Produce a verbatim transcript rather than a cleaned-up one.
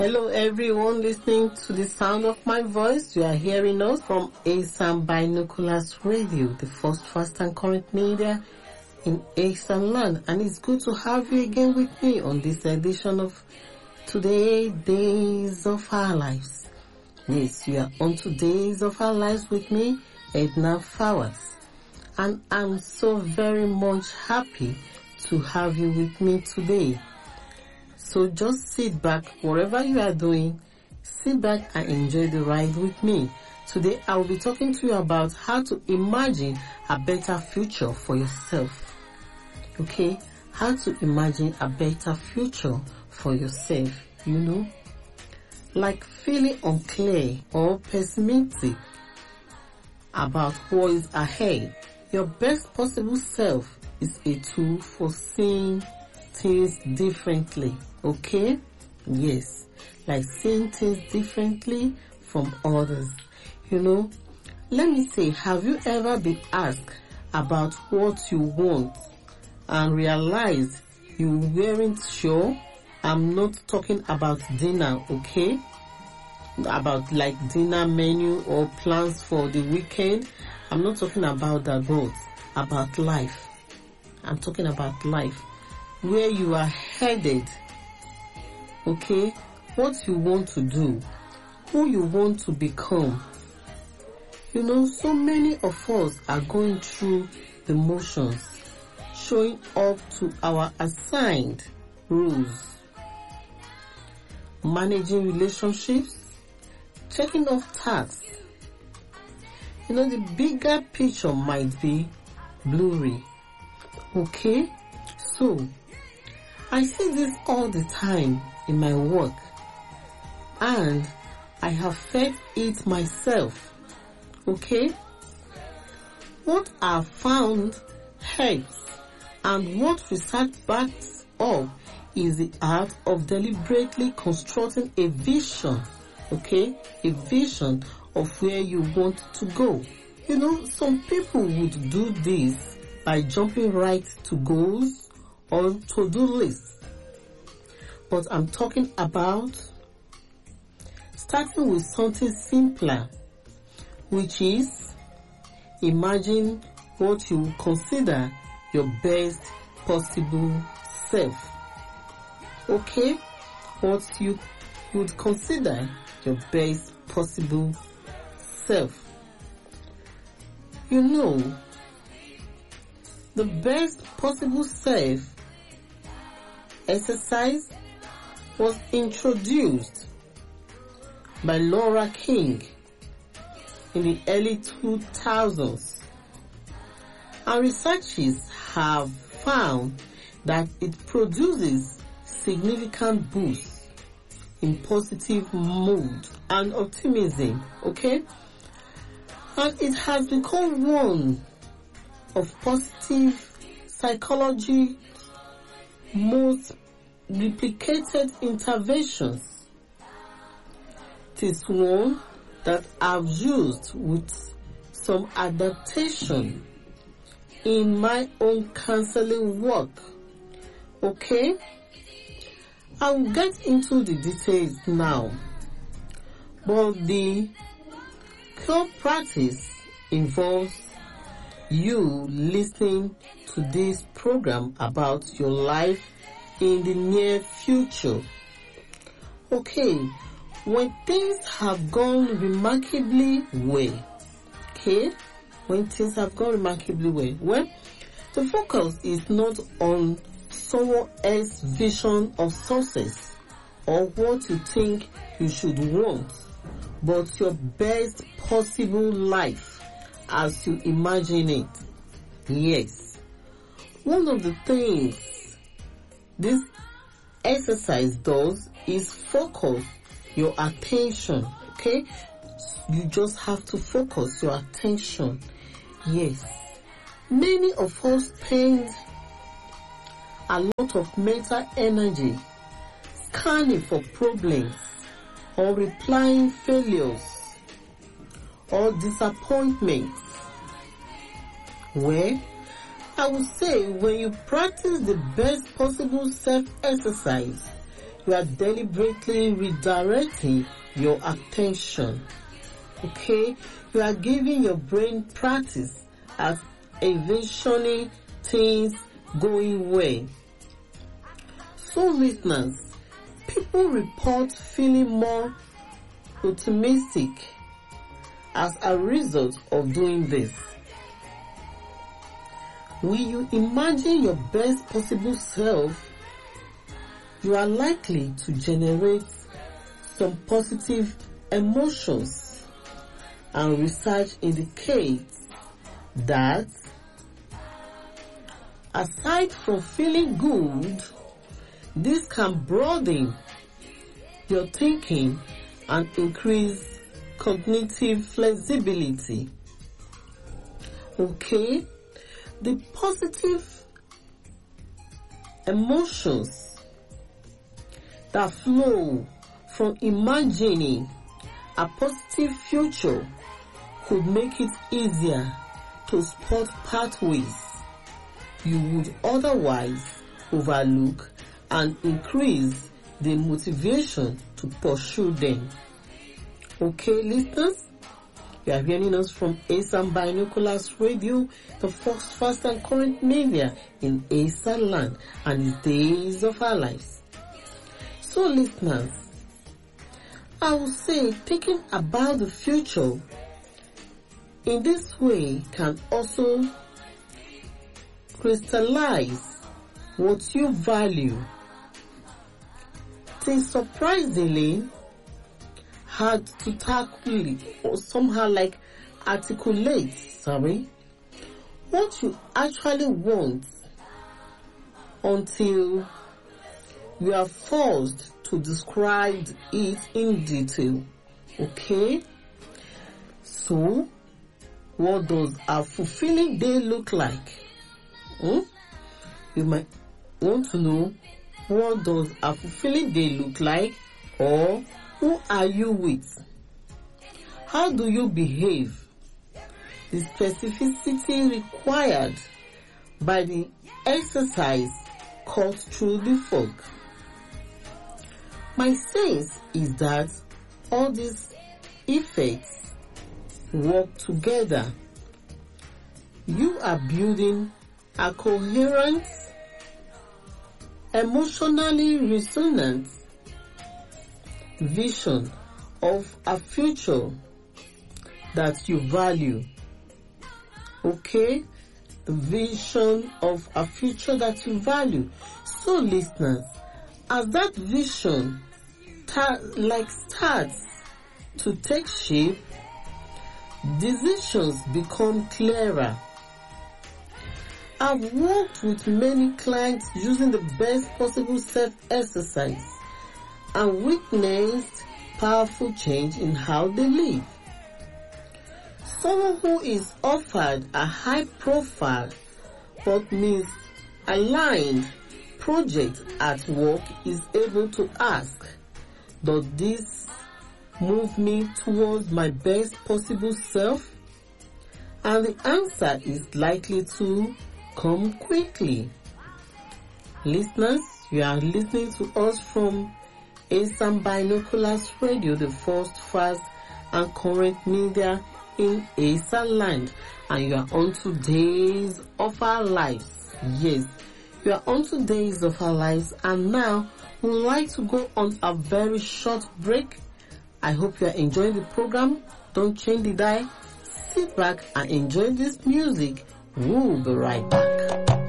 Hello everyone listening to the sound of my voice. You are hearing us from ASAM Binoculars Radio, the first, fast and current media in ASAM land. And it's good to have you again with me on this edition of Today Days of Our Lives. Yes, you are on Today's of Our Lives with me, Edna Fowers. And I'm so very much happy to have you with me today. So just sit back, whatever you are doing, sit back and enjoy the ride with me. Today I will be talking to you about how to imagine a better future for yourself. Okay? How to imagine a better future for yourself, you know? Like feeling unclear or pessimistic about what is ahead. Your best possible self is a tool for seeing things differently. Okay? Yes. Like seeing things differently from others. You know, let me say, have you ever been asked about what you want and realized you weren't sure? I'm not talking about dinner, okay? About like dinner menu or plans for the weekend. I'm not talking about that, but about life. I'm talking about life. Where you are headed. Okay? What you want to do. Who you want to become. You know, so many of us are going through the motions, showing up to our assigned roles, managing relationships, checking off tasks. You know, the bigger picture might be blurry. Okay? So, I see this all the time in my work, and I have felt it myself. Okay? What I found helps, and what research backs up is the art of deliberately constructing a vision. Okay? A vision of where you want to go. You know, some people would do this by jumping right to goals or to-do lists. But I'm talking about starting with something simpler, which is imagine what you would consider your best possible self. Okay? What you would consider your best possible self. You know, the best possible self exercise was introduced by Laura King in the early two thousands, and researchers have found that it produces significant boosts in positive mood and optimism, okay? And it has become one of positive psychology's most replicated interventions. It is one that I've used with some adaptation in my own counseling work. Okay? I will get into the details now. But the core practice involves you listening to this program about your life in the near future. Okay, when things have gone remarkably well, okay, when things have gone remarkably well, well, the focus is not on someone else's vision of success or what you think you should want, but your best possible life as you imagine it. Yes. One of the things this exercise does is focus your attention. Okay? You just have to focus your attention. Yes. Many of us spend a lot of mental energy scanning for problems or replying failures or disappointments. Well, I would say when you practice the best possible self-exercise, you are deliberately redirecting your attention. Okay? You are giving your brain practice at envisioning things going well. So listeners, people report feeling more optimistic as a result of doing this. When you imagine your best possible self, you are likely to generate some positive emotions, and research indicates that aside from feeling good, this can broaden your thinking and increase cognitive flexibility. Okay? The positive emotions that flow from imagining a positive future could make it easier to spot pathways you would otherwise overlook and increase the motivation to pursue them. Okay, listeners? You are hearing us from ASAM Binoculars Radio, the first, fast and current media in ASAM land and its days of our lives. So listeners, I will say thinking about the future in this way can also crystallize what you value. It is surprisingly hard to tackle it or somehow like articulate, sorry, what you actually want until you are forced to describe it in detail. Okay? So, what does a fulfilling day look like? Hmm? You might want to know, what does a fulfilling day look like, or who are you with? How do you behave? The specificity required by the exercise cuts through the fog. My sense is that all these effects work together. You are building a coherent, emotionally resonant vision of a future that you value. Okay? The vision of a future that you value. So listeners, as that vision ta- like starts to take shape, decisions become clearer. I've worked with many clients using the best possible self-exercise and witnessed powerful change in how they live. Someone who is offered a high profile but misaligned project at work is able to ask, does this move me towards my best possible self? And the answer is likely to come quickly. Listeners, you are listening to us from ASAM Binoculars Radio, the first, fast and current media in ASAM land, and you are on to Days of Our Lives. Yes, you are on to Days of Our Lives, and now we would like to go on a very short break. I hope you are enjoying the program. Don't change the dial. Sit back and enjoy this music. We'll be right back.